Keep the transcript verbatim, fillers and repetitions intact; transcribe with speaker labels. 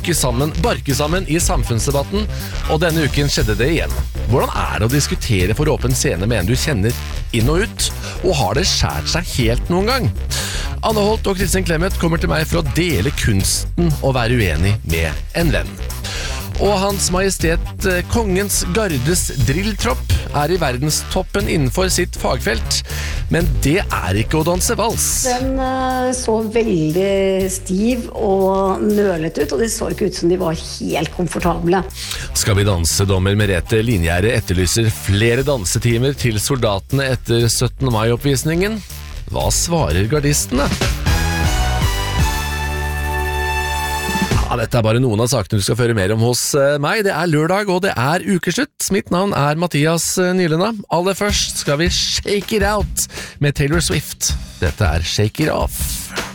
Speaker 1: rykke sammen, barke sammen i samfunnsdebatten, og denne uken skjedde det igjen. Hvordan er det å diskutere for åpen scene med en du kjenner inn og ut, og har det skjært seg helt noen gang? Anne Holt og Kristin Clemet kommer til meg for å dele kunsten og være uenig med en venn. Og Hans Majestet Kongens Gardes drilltropp er i verdenstoppen innenfor sitt fagfelt, men det er ikke å danse vals.
Speaker 2: Den uh, så veldig stiv og nølet ut, og det så ikke ut som de var helt komfortable.
Speaker 1: Skal vi danse, dommer Merete Linjære etterlyser flere dansetimer til soldatene etter syttende mai-oppvisningen. Hva svarer gardistene? Ja, dette er bare noen av sakene du skal føre mer om hos meg. Det er lørdag, og det er ukeslutt. Mitt navn er Mathias Nylenda. Aller først skal vi shake it out med Taylor Swift. Dette er Shake It Off.